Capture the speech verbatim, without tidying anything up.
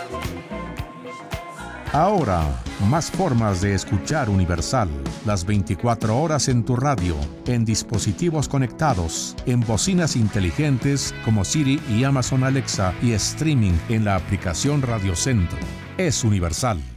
Ahora, más formas de escuchar Universal, las veinticuatro horas en tu radio, en dispositivos conectados, en bocinas inteligentes como Siri y Amazon Alexa y streaming en la aplicación Radio Centro. Es Universal.